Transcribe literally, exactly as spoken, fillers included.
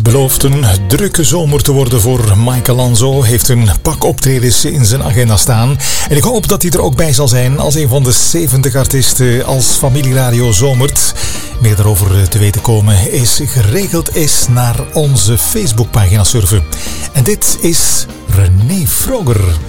belooft een drukke zomer te worden voor Michael Lanzo. Heeft een pak optredens in zijn agenda staan. En ik hoop dat hij er ook bij zal zijn als een van de zeventig artiesten als Familieradio zomert. Meer daarover te weten komen is geregeld is naar onze Facebookpagina surfen. En dit is René Vroger.